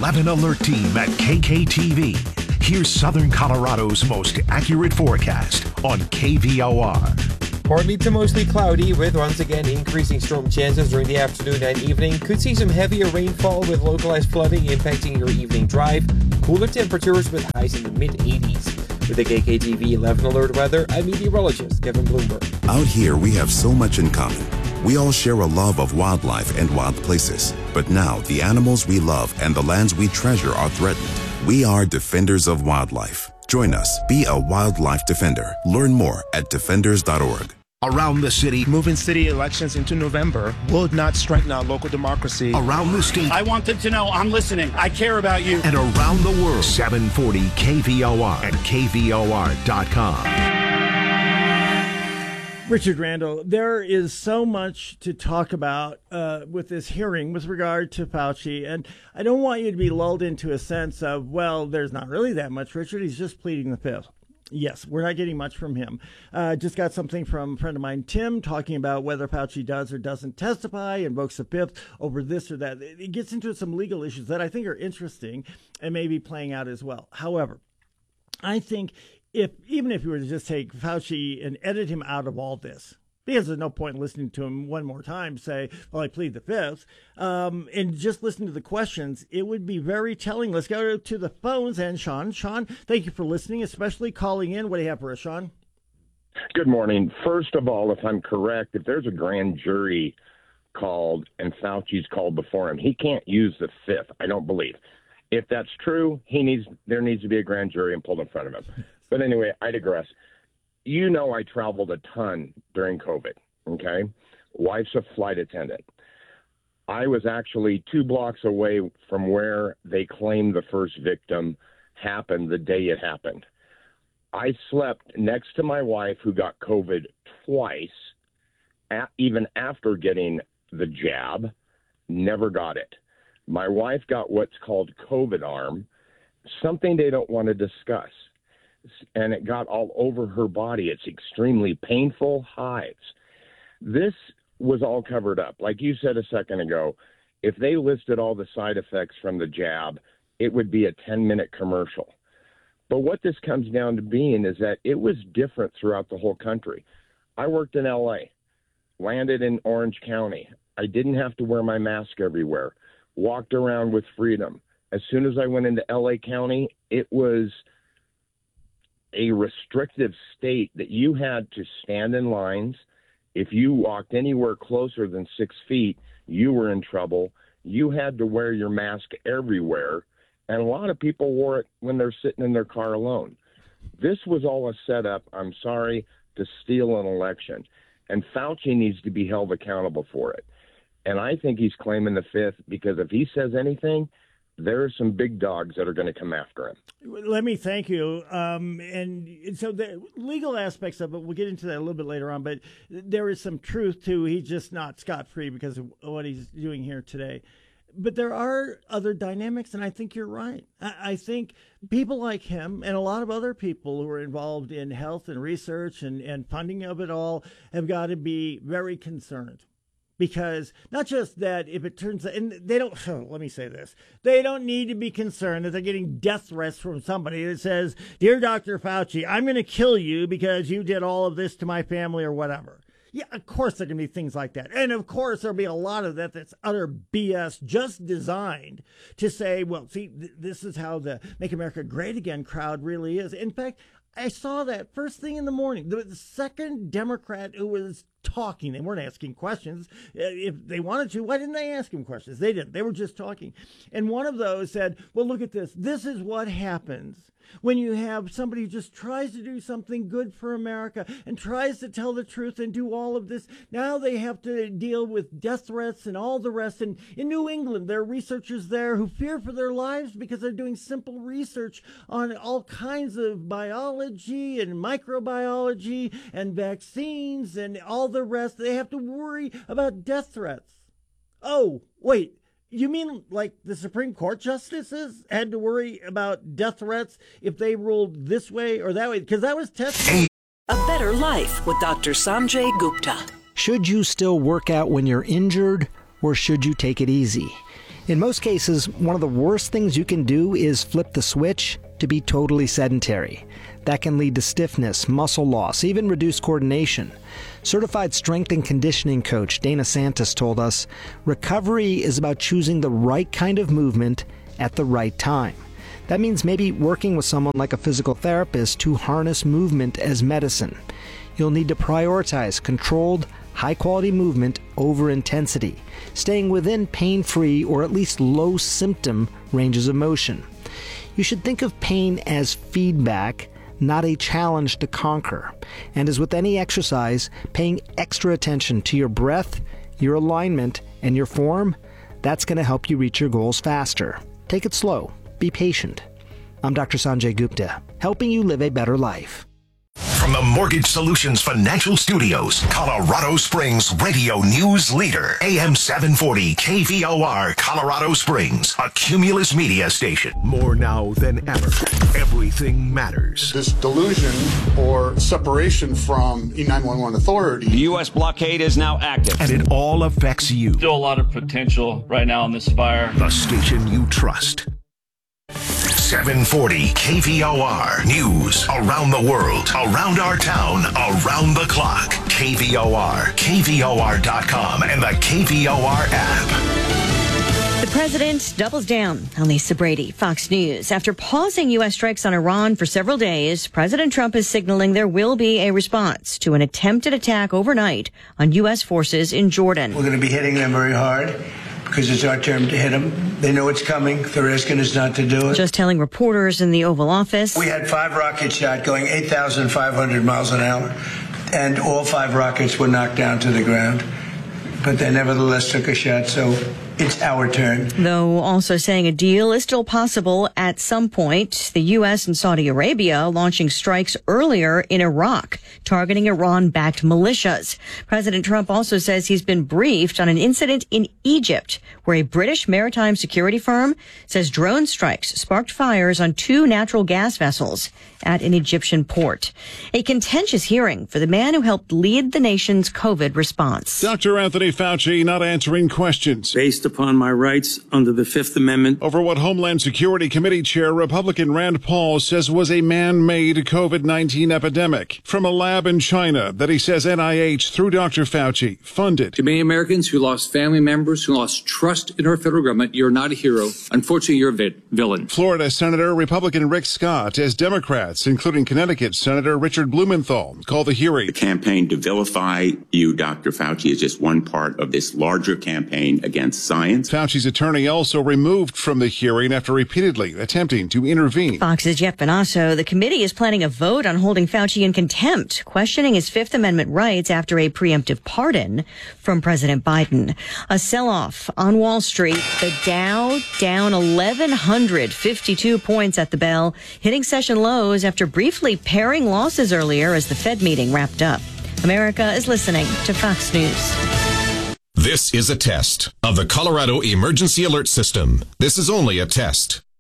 11 Alert Team at KKTV. Here's Southern Colorado's most accurate forecast on KVOR. Partly to mostly cloudy with once again increasing storm chances during the afternoon and evening. Could see some heavier rainfall with localized flooding impacting your evening drive. Cooler temperatures with highs in the mid-80s. With the KKTV 11 Alert weather, I'm meteorologist Kevin Bloomberg. Out here, we have so much in common. We all share a love of wildlife and wild places. But now, the animals we love and the lands we treasure are threatened. We are Defenders of Wildlife. Join us. Be a wildlife defender. Learn more at defenders.org. Around the city, moving city elections into November will not strengthen our local democracy. Around the state, I want them to know I'm listening. I care about you. And around the world, 740 KVOR and KVOR.com. Richard Randall, there is so much to talk about with this hearing with regard to Fauci, and I don't want you to be lulled into a sense of, well, there's not really that much, Richard. He's just pleading the fifth. Yes, we're not getting much from him. Just got something from a friend of mine, Tim, talking about whether Fauci does or doesn't testify, invokes the fifth over this or that. It gets into some legal issues that I think are interesting and maybe playing out as well. However, I think even if you were to just take Fauci and edit him out of all this, because there's no point in listening to him one more time say, well, I plead the fifth, and just listen to the questions, it would be very telling. Let's go to the phones. And Sean, thank you for listening, especially calling in. What do you have for us, Sean? Good morning. First of all, if I'm correct, if there's a grand jury called and Fauci's called before him, he can't use the fifth, I don't believe. If that's true, there needs to be a grand jury and pulled in front of him. But anyway, I digress. You know I traveled a ton during COVID, okay? Wife's a flight attendant. I was actually 2 blocks away from where they claimed the first victim happened the day it happened. I slept next to my wife who got COVID twice, even after getting the jab, never got it. My wife got what's called COVID arm, something they don't want to discuss. And it got all over her body. It's extremely painful, hives. This was all covered up. Like you said a second ago, if they listed all the side effects from the jab, it would be a 10-minute commercial. But what this comes down to being is that it was different throughout the whole country. I worked in L.A., landed in Orange County. I didn't have to wear my mask everywhere, walked around with freedom. As soon as I went into L.A. County, it was a restrictive state that you had to stand in lines. If you walked anywhere closer than 6 feet, you were in trouble. You had to wear your mask everywhere, and a lot of people wore it when they're sitting in their car alone. This was all a setup, I'm sorry, to steal an election, and Fauci needs to be held accountable for it. And I think he's claiming the fifth because if he says anything, there are some big dogs that are going to come after him. Let me thank you. And so the legal aspects of it, we'll get into that a little bit later on, but there is some truth to he's just not scot-free because of what he's doing here today. But there are other dynamics, and I think you're right. I think people like him and a lot of other people who are involved in health and research and funding of it all have got to be very concerned. Because not just that, if it turns out, and they don't, let me say this, they don't need to be concerned that they're getting death threats from somebody that says, Dear Dr. Fauci, I'm going to kill you because you did all of this to my family or whatever. Yeah, of course there can be things like that. And of course there'll be a lot of that that's utter BS, just designed to say, well, see, this is how the Make America Great Again crowd really is. In fact, I saw that first thing in the morning. The second Democrat who was talking, they weren't asking questions. If they wanted to, why didn't they ask him questions? They didn't. They were just talking. And one of those said, well, look at this. This is what happens when you have somebody who just tries to do something good for America and tries to tell the truth and do all of this. Now they have to deal with death threats and all the rest. And in New England, there are researchers there who fear for their lives because they're doing simple research on all kinds of biology and microbiology and vaccines and all the rest. They have to worry about death threats. Oh, wait. You mean like the Supreme Court justices had to worry about death threats if they ruled this way or that way? Because that was tested. A Better Life with Dr. Sanjay Gupta. Should you still work out when you're injured, or should you take it easy? In most cases, one of the worst things you can do is flip the switch to be totally sedentary. That can lead to stiffness, muscle loss, even reduced coordination. Certified strength and conditioning coach Dana Santos told us, recovery is about choosing the right kind of movement at the right time. That means maybe working with someone like a physical therapist to harness movement as medicine. You'll need to prioritize controlled, high-quality movement over intensity, staying within pain-free or at least low-symptom ranges of motion. You should think of pain as feedback, not a challenge to conquer. And as with any exercise, paying extra attention to your breath, your alignment, and your form, that's going to help you reach your goals faster. Take it slow. Be patient. I'm Dr. Sanjay Gupta, helping you live a better life. From the Mortgage Solutions Financial Studios, Colorado Springs radio news leader, AM 740 KVOR, Colorado Springs, a Cumulus media station. More now than ever, everything matters. This delusion or separation from E911 authority. The U.S. blockade is now active. And it all affects you. Still a lot of potential right now in this fire. The station you trust. 740 KVOR. News around the world, around our town, around the clock. KVOR, KVOR.com, and the KVOR app. The president doubles down on Lisa Brady, Fox News. After pausing U.S. strikes on Iran for several days, President Trump is signaling there will be a response to an attempted attack overnight on U.S. forces in Jordan. We're going to be hitting them very hard, because it's our turn to hit them. They know it's coming. They're asking us not to do it. Just telling reporters in the Oval Office. We had 5 rockets shot going 8,500 miles an hour, and all 5 rockets were knocked down to the ground. But they nevertheless took a shot, so it's our turn. Though also saying a deal is still possible at some point. The U.S. and Saudi Arabia launching strikes earlier in Iraq, targeting Iran-backed militias. President Trump also says he's been briefed on an incident in Egypt, where a British maritime security firm says drone strikes sparked fires on 2 natural gas vessels at an Egyptian port. A contentious hearing for the man who helped lead the nation's COVID response. Dr. Anthony Fauci not answering questions. Based upon my rights under the Fifth Amendment. Over what Homeland Security Committee Chair Republican Rand Paul says was a man-made COVID-19 epidemic from a lab in China that he says NIH, through Dr. Fauci, funded. To many Americans who lost family members, who lost trust in our federal government, you're not a hero. Unfortunately, you're a villain. Florida Senator Republican Rick Scott, as Democrats, including Connecticut Senator Richard Blumenthal, call the hearing. The campaign to vilify you, Dr. Fauci, is just one part of this larger campaign against science. Fauci's attorney also removed from the hearing after repeatedly attempting to intervene. Fox's Jeff Benasso. The committee is planning a vote on holding Fauci in contempt, questioning his Fifth Amendment rights after a preemptive pardon from President Biden. A sell-off on Wall Street. The Dow down 1,152 points at the bell, hitting session lows after briefly paring losses earlier as the Fed meeting wrapped up. America is listening to Fox News. This is a test of the Colorado Emergency Alert System. This is only a test.